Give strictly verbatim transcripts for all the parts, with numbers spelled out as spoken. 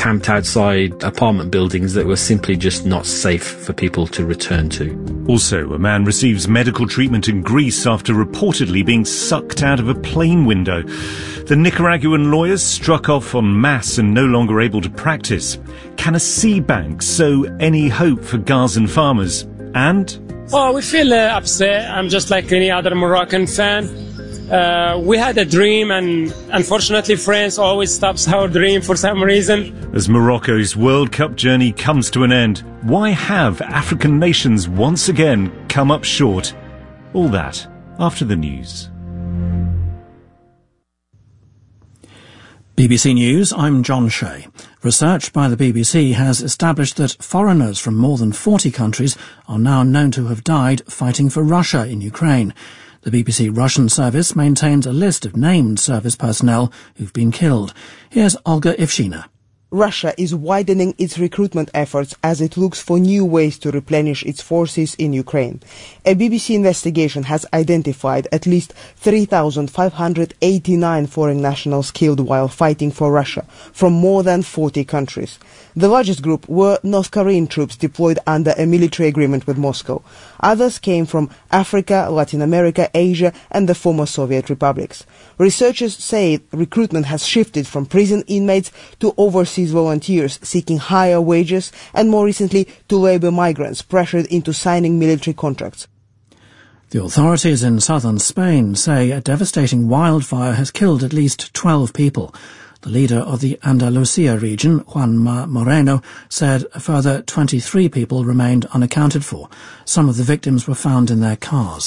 camped outside apartment buildings that were simply just not safe for people to return to. Also, a man receives medical treatment in Greece after reportedly being sucked out of a plane window. The Nicaraguan lawyers struck off en masse and no longer able to practice. Can a sea bank sow any hope for Gazan farmers? And... Oh, we feel uh, upset. I'm just like any other Moroccan fan. Uh, we had a dream, and unfortunately France always stops our dream for some reason. As Morocco's World Cup journey comes to an end, why have African nations once again come up short? All that after the news. B B C News, I'm John Shea. Research by the B B C has established that foreigners from more than forty countries are now known to have died fighting for Russia in Ukraine. The B B C Russian service maintains a list of named service personnel who've been killed. Here's Olga Ivshina. Russia is widening its recruitment efforts as it looks for new ways to replenish its forces in Ukraine. A B B C investigation has identified at least three thousand five hundred eighty-nine foreign nationals killed while fighting for Russia from more than forty countries. The largest group were North Korean troops deployed under a military agreement with Moscow. Others came from Africa, Latin America, Asia and the former Soviet republics. Researchers say recruitment has shifted from prison inmates to overseas volunteers seeking higher wages and more recently to labour migrants pressured into signing military contracts. The authorities in southern Spain say a devastating wildfire has killed at least twelve people. The leader of the Andalusia region, Juanma Moreno, said a further twenty-three people remained unaccounted for. Some of the victims were found in their cars.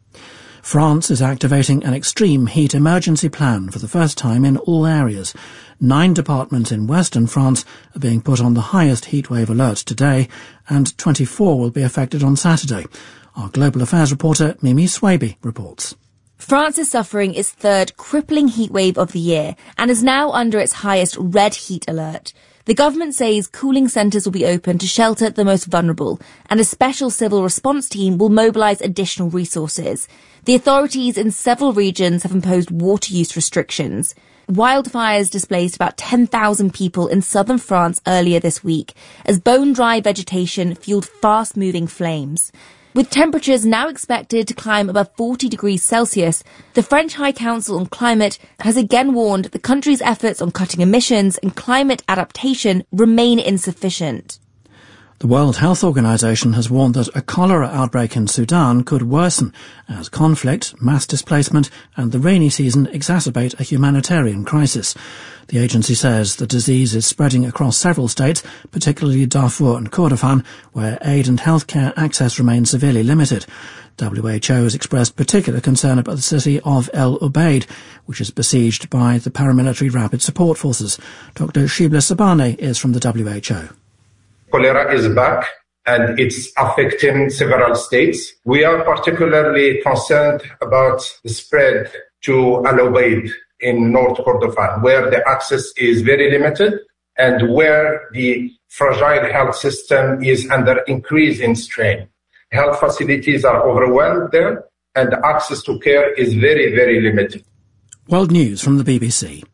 France is activating an extreme heat emergency plan for the first time in all areas. Nine departments in western France are being put on the highest heatwave alert today, and twenty-four will be affected on Saturday. Our global affairs reporter Mimi Swaby reports. France is suffering its third crippling heatwave of the year and is now under its highest red heat alert. The government says cooling centres will be open to shelter the most vulnerable, and a special civil response team will mobilise additional resources. The authorities in several regions have imposed water use restrictions. Wildfires displaced about ten thousand people in southern France earlier this week, as bone-dry vegetation fueled fast-moving flames. With temperatures now expected to climb above forty degrees Celsius, the French High Council on Climate has again warned the country's efforts on cutting emissions and climate adaptation remain insufficient. The World Health Organization has warned that a cholera outbreak in Sudan could worsen as conflict, mass displacement and the rainy season exacerbate a humanitarian crisis. The agency says the disease is spreading across several states, particularly Darfur and Kordofan, where aid and healthcare access remains severely limited. W H O has expressed particular concern about the city of El Ubaid, which is besieged by the paramilitary rapid support forces. Doctor Shibla Sabane is from the W H O. Cholera is back and it's affecting several states. We are particularly concerned about the spread to Al Ubaid in North Kordofan, where the access is very limited and where the fragile health system is under increasing strain. Health facilities are overwhelmed there and access to care is very, very limited. World News from the B B C.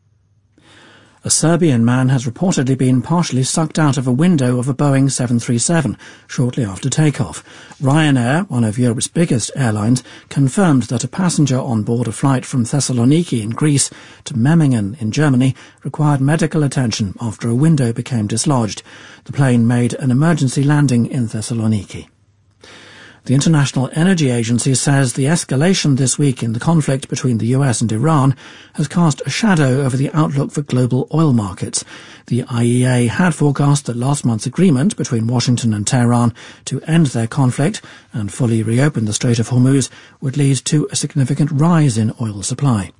A Serbian man has reportedly been partially sucked out of a window of a Boeing seven thirty-seven shortly after takeoff. Ryanair, one of Europe's biggest airlines, confirmed that a passenger on board a flight from Thessaloniki in Greece to Memmingen in Germany required medical attention after a window became dislodged. The plane made an emergency landing in Thessaloniki. The International Energy Agency says the escalation this week in the conflict between the U S and Iran has cast a shadow over the outlook for global oil markets. The I E A had forecast that last month's agreement between Washington and Tehran to end their conflict and fully reopen the Strait of Hormuz would lead to a significant rise in oil supply.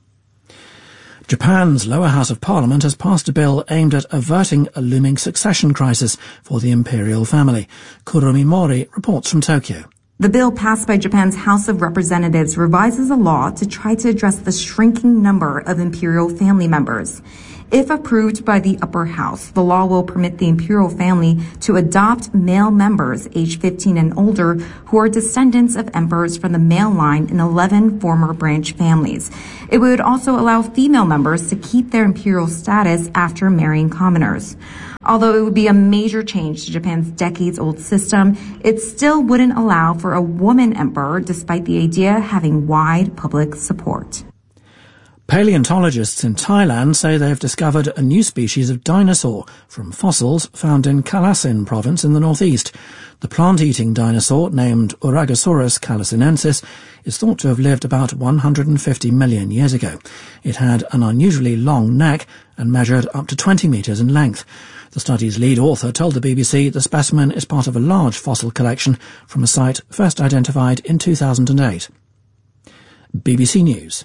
Japan's lower house of parliament has passed a bill aimed at averting a looming succession crisis for the imperial family. Kurumi Mori reports from Tokyo. The bill passed by Japan's House of Representatives revises a law to try to address the shrinking number of imperial family members. If approved by the upper house, the law will permit the imperial family to adopt male members aged fifteen and older who are descendants of emperors from the male line in eleven former branch families. It would also allow female members to keep their imperial status after marrying commoners. Although it would be a major change to Japan's decades-old system, it still wouldn't allow for a woman emperor, despite the idea having wide public support. Paleontologists in Thailand say they have discovered a new species of dinosaur from fossils found in Kalasin province in the northeast. The plant-eating dinosaur, named Uragosaurus calasinensis, is thought to have lived about one hundred fifty million years ago. It had an unusually long neck and measured up to twenty metres in length. The study's lead author told the B B C the specimen is part of a large fossil collection from a site first identified in two thousand eight. B B C News.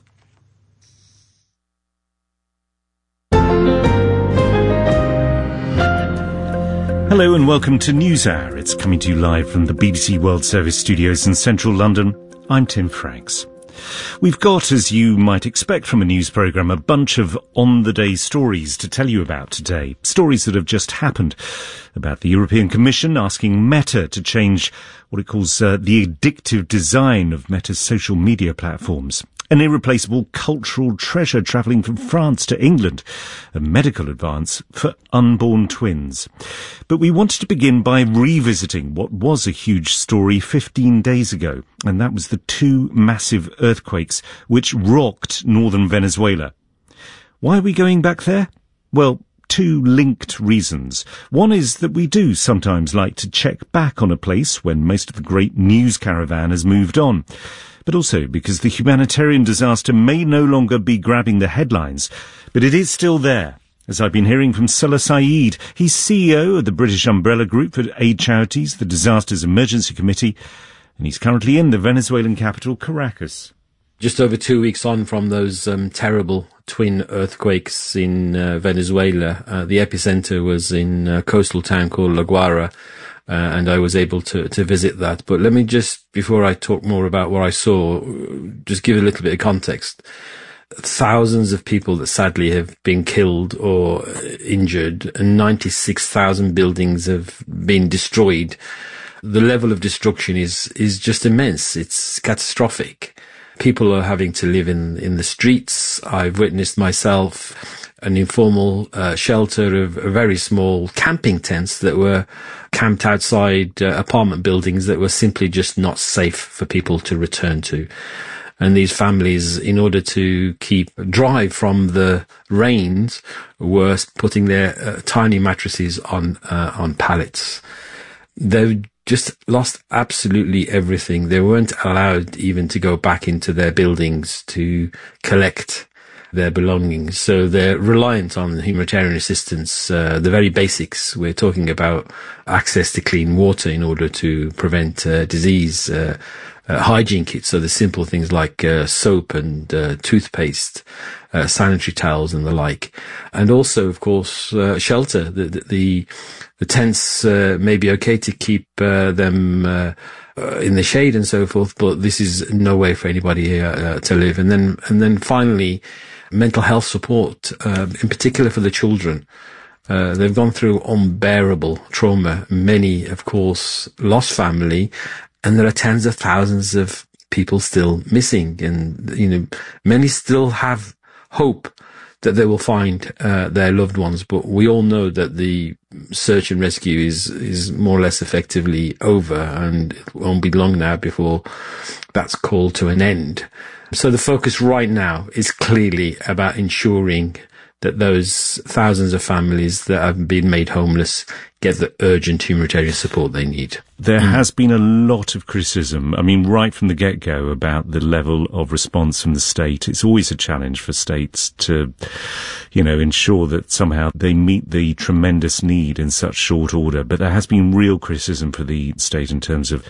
Hello and welcome to NewsHour. It's coming to you live from the B B C World Service studios in central London. I'm Tim Franks. We've got, as you might expect from a news programme, a bunch of on-the-day stories to tell you about today. Stories that have just happened about the European Commission asking Meta to change what it calls uh, the addictive design of Meta's social media platforms. An irreplaceable cultural treasure travelling from France to England. A medical advance for unborn twins. But we wanted to begin by revisiting what was a huge story fifteen days ago, and that was the two massive earthquakes which rocked northern Venezuela. Why are we going back there? Well, two linked reasons. One is that we do sometimes like to check back on a place when most of the great news caravan has moved on. But also because the humanitarian disaster may no longer be grabbing the headlines, but it is still there. As I've been hearing from Salah Saeed, he's C E O of the British umbrella group for aid charities, the Disasters Emergency Committee, and he's currently in the Venezuelan capital, Caracas. Just over two weeks on from those um, terrible twin earthquakes in uh, Venezuela, uh, the epicenter was in a coastal town called La Guaira. Uh, and I was able to, to visit that. But let me just, before I talk more about what I saw, just give a little bit of context. Thousands of people that sadly have been killed or injured, and ninety-six thousand buildings have been destroyed. The level of destruction is, is just immense. It's catastrophic. People are having to live in, in the streets. I've witnessed myself an informal uh, shelter of very small camping tents that were camped outside uh, apartment buildings that were simply just not safe for people to return to. And these families, in order to keep dry from the rains, were putting their uh, tiny mattresses on uh, on pallets. They've just lost absolutely everything. They weren't allowed even to go back into their buildings to collect their belongings. So they're reliant on humanitarian assistance, uh, the very basics. We're talking about access to clean water in order to prevent uh, disease, uh, uh, hygiene kits, so the simple things like uh, soap and uh, toothpaste, uh, sanitary towels and the like. And also, of course, uh, shelter. The, the, the, the tents uh, may be okay to keep uh, them uh, uh, in the shade and so forth, but this is no way for anybody here uh, to live. And then, and then finally, mental health support, uh, in particular for the children. Uh, they've gone through unbearable trauma. Many, of course, lost family, and there are tens of thousands of people still missing. And, you know, many still have hope that they will find uh, their loved ones, but we all know that the search and rescue is is more or less effectively over, and it won't be long now before that's called to an end. So the focus right now is clearly about ensuring that those thousands of families that have been made homeless get the urgent humanitarian support they need. There mm. has been a lot of criticism, I mean, right from the get-go, about the level of response from the state. It's always a challenge for states to, you know, ensure that somehow they meet the tremendous need in such short order. But there has been real criticism for the state in terms of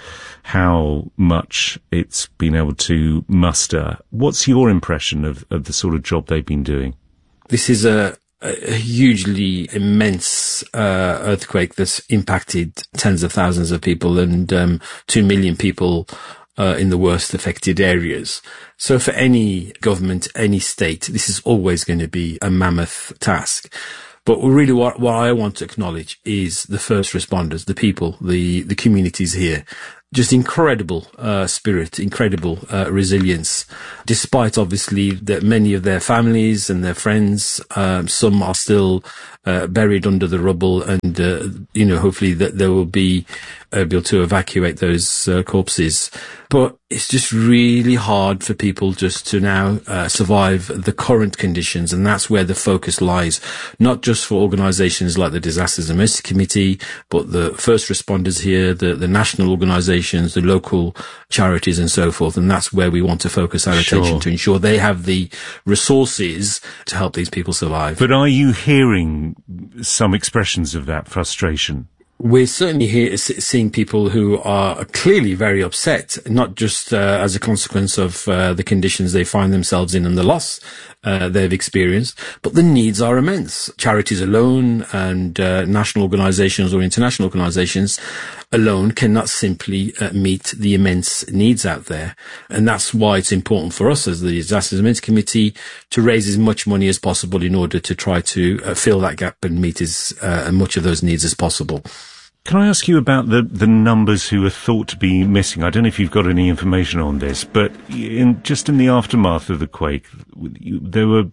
how much it's been able to muster. What's your impression of, of the sort of job they've been doing? This is a, a hugely immense uh, earthquake that's impacted tens of thousands of people, and um, two million people uh, in the worst affected areas. So for any government, any state, this is always going to be a mammoth task. But really what, what I want to acknowledge is the first responders, the people, the, the communities here. Just incredible uh, spirit, incredible uh, resilience, despite obviously that many of their families and their friends, um, some are still uh, buried under the rubble, and uh, you know, hopefully that they will be able to evacuate those uh, corpses. But it's just really hard for people just to now uh, survive the current conditions, and that's where the focus lies, not just for organisations like the Disasters and Emergency Committee, but the first responders here, the, the national organisations, the local charities and so forth, and that's where we want to focus our Sure. attention to ensure they have the resources to help these people survive. But are you hearing some expressions of that frustration? We're certainly here seeing people who are clearly very upset, not just uh, as a consequence of uh, the conditions they find themselves in and the loss uh, they've experienced, but the needs are immense. Charities alone and uh, national organisations or international organisations alone cannot simply uh, meet the immense needs out there. And that's why it's important for us as the Disasters and Emergency Committee to raise as much money as possible in order to try to uh, fill that gap and meet as uh, much of those needs as possible. Can I ask you about the, the numbers who are thought to be missing? I don't know if you've got any information on this, but in, just in the aftermath of the quake, you, there were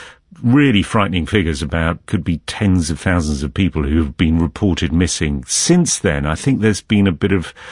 really frightening figures about could be tens of thousands of people who have been reported missing. Since then, I think there's been a bit of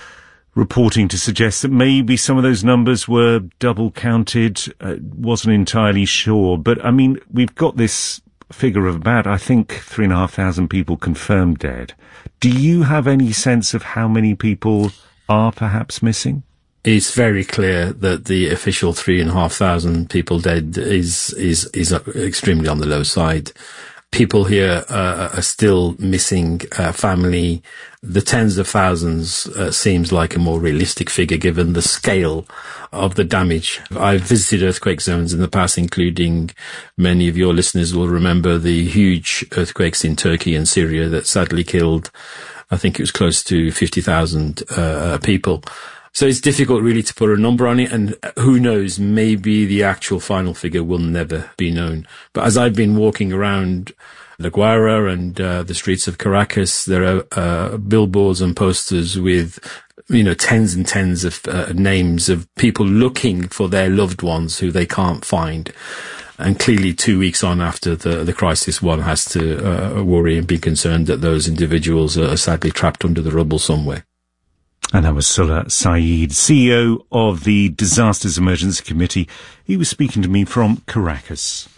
reporting to suggest that maybe some of those numbers were double counted. Uh, wasn't entirely sure, but I mean, we've got this figure of about, I think, three and a half thousand people confirmed dead. Do you have any sense of how many people are perhaps missing? It's very clear that the official three and a half thousand people dead is is is extremely on the low side. People here uh, are still missing uh, family. The tens of thousands uh, seems like a more realistic figure given the scale of the damage. I've visited earthquake zones in the past, including many of your listeners will remember the huge earthquakes in Turkey and Syria that sadly killed, I think it was close to fifty thousand uh, people. So it's difficult really to put a number on it, and who knows, maybe the actual final figure will never be known. But as I've been walking around La Guaira and uh, the streets of Caracas, there are uh, billboards and posters with, you know, tens and tens of uh, names of people looking for their loved ones who they can't find. And clearly two weeks on after the, the crisis, one has to uh, worry and be concerned that those individuals are sadly trapped under the rubble somewhere. And that was Salah Saeed, C E O of the Disasters Emergency Committee. He was speaking to me from Caracas.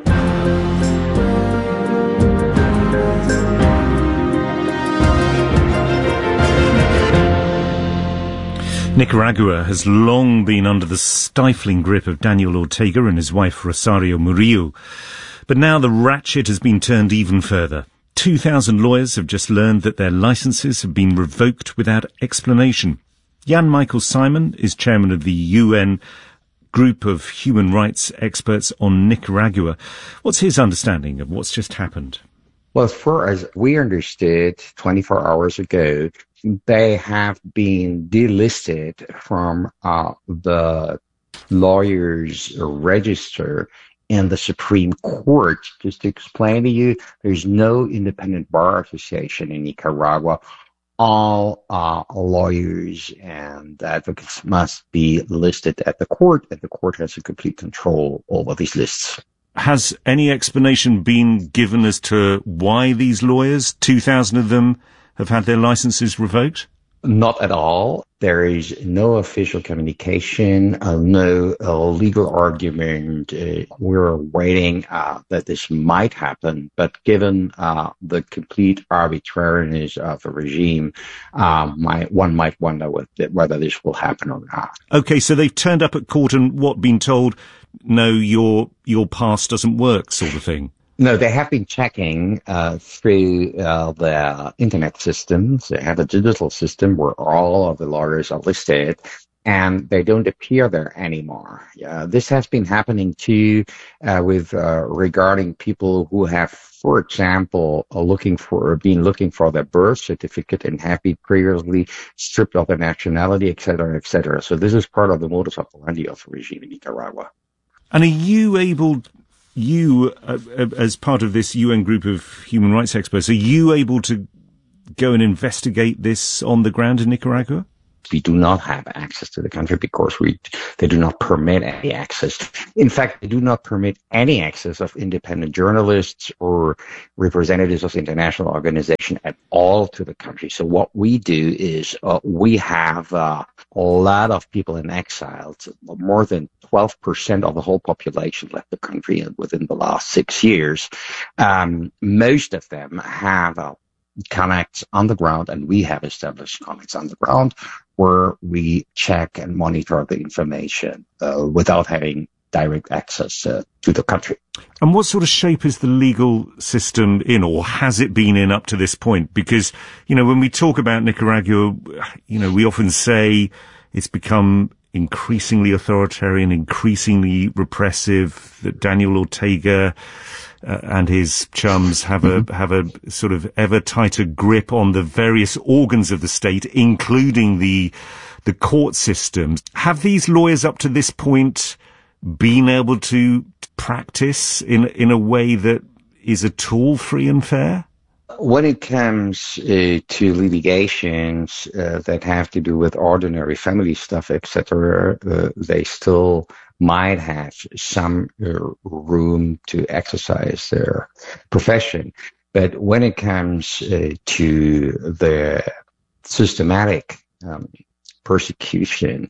Nicaragua has long been under the stifling grip of Daniel Ortega and his wife Rosario Murillo. But now the ratchet has been turned even further. two thousand lawyers have just learned that their licenses have been revoked without explanation. Jan Michael Simon is chairman of the U N group of human rights experts on Nicaragua. What's his understanding of what's just happened? Well, as far as we understood twenty-four hours ago, they have been delisted from uh, the lawyers' register in the Supreme Court. Just to explain to you, there's no independent bar association in Nicaragua. All uh, lawyers and advocates must be listed at the court, and the court has a complete control over these lists. Has any explanation been given as to why these lawyers, two thousand of them, have had their licenses revoked? Not at all. There is no official communication, uh, no uh, legal argument. Uh, we're waiting uh, that this might happen, but given uh, the complete arbitrariness of the regime, uh, my, one might wonder with, whether this will happen or not. Okay, so they've turned up at court and what, been told, no, your your pass doesn't work, sort of thing? No, they have been checking uh, through uh, the internet systems. They have a digital system where all of the lawyers are listed, and they don't appear there anymore. Uh, this has been happening too uh, with uh, regarding people who have, for example, uh, looking for been looking for their birth certificate and have been previously stripped of their nationality, et cetera, et cetera. So this is part of the modus operandi of the regime in Nicaragua. And are you able, you uh, as part of this U N group of human rights experts, are you able to go and investigate this on the ground in Nicaragua? We do not have access to the country because we they do not permit any access. In fact, they do not permit any access of independent journalists or representatives of international organizations at all to the country. So what we do is uh, we have uh, a lot of people in exile. More than twelve percent of the whole population left the country within the last six years. Um, most of them have uh, connects on the ground, and we have established connects on the ground where we check and monitor the information uh, without having direct access uh, to the country. And what sort of shape is the legal system in, or has it been in up to this point? Because, you know, when we talk about Nicaragua, you know, we often say it's become increasingly authoritarian, increasingly repressive, that Daniel Ortega Uh, and his chums have a have a sort of ever tighter grip on the various organs of the state, including the the court systems. Have these lawyers up to this point been able to practice in in a way that is at all free and fair? When it comes uh, to litigations uh, that have to do with ordinary family stuff, et cetera, uh, they still might have some uh, room to exercise their profession. But when it comes uh, to the systematic um, persecution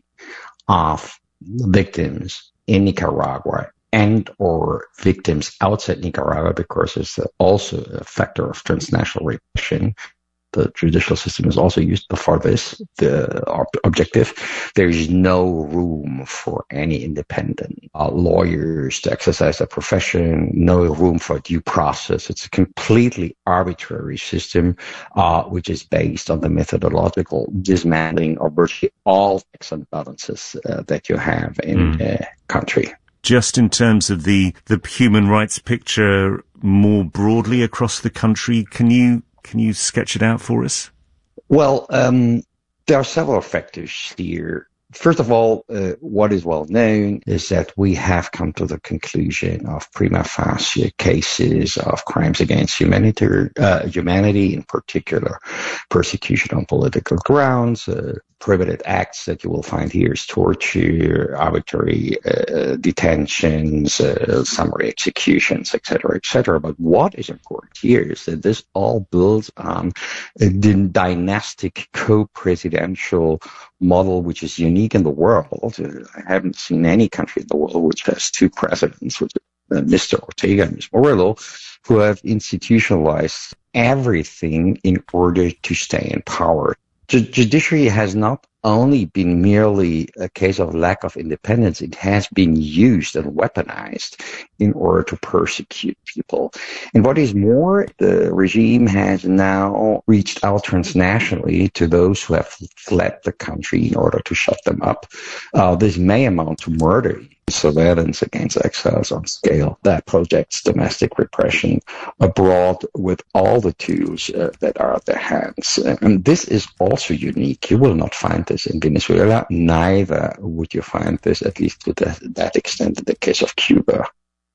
of victims in Nicaragua and or victims outside Nicaragua, because it's also a factor of transnational repression, the judicial system is also used for this, the ob- objective. There is no room for any independent uh, lawyers to exercise their profession, no room for due process. It's a completely arbitrary system, uh, which is based on the methodological dismantling of virtually all checks and balances uh, that you have in mm. a country. Just in terms of the, the human rights picture more broadly across the country, can you Can you sketch it out for us? Well, um, there are several factors here. First of all, uh, what is well known is that we have come to the conclusion of prima facie cases of crimes against humanity, uh, humanity, in particular persecution on political grounds, uh, prohibited acts that you will find here is torture, arbitrary uh, detentions, uh, summary executions, et cetera, et cetera. But what is important here is that this all builds on the dynastic co-presidential model, which is unique in the world. I haven't seen any country in the world which has two presidents, which is uh, Mister Ortega and Miz Morillo, who have institutionalized everything in order to stay in power. The judiciary has not only been merely a case of lack of independence, it has been used and weaponized in order to persecute people. And what is more, the regime has now reached out transnationally to those who have fled the country in order to shut them up. Uh, this may amount to murder, surveillance against exiles on scale that projects domestic repression abroad with all the tools uh, that are at their hands. And this is also unique. You will not find this in Venezuela, neither would you find this, at least to the, that extent, in the case of Cuba.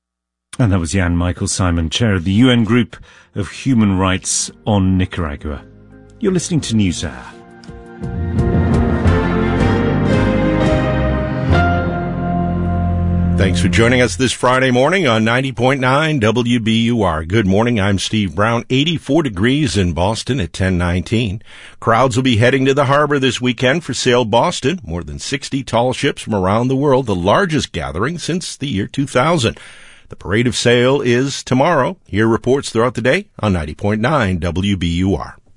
And that was Jan Michael Simon, chair of the U N Group of Human Rights on Nicaragua. You're listening to NewsHour. Thanks for joining us this Friday morning on ninety point nine W B U R. Good morning. I'm Steve Brown. eighty-four degrees in Boston at ten nineteen. Crowds will be heading to the harbor this weekend for Sail Boston. More than sixty tall ships from around the world, the largest gathering since the year two thousand. The Parade of Sail is tomorrow. Hear reports throughout the day on ninety point nine W B U R.